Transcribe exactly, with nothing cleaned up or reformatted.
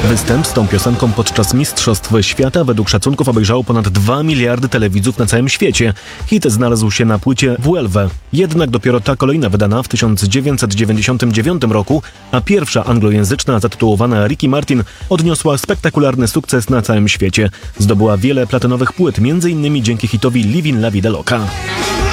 Występ z tą piosenką podczas Mistrzostw Świata według szacunków obejrzało ponad dwa miliardy telewidzów na całym świecie. Hit znalazł się na płycie Vuelve. Jednak dopiero ta kolejna wydana w tysiąc dziewięćset dziewięćdziesiątym dziewiątym roku, a pierwsza anglojęzyczna zatytułowana Ricky Martin odniosła spektakularny sukces na całym świecie. Zdobyła wiele platynowych płyt, między innymi dzięki hitowi Livin' La Vida Loca.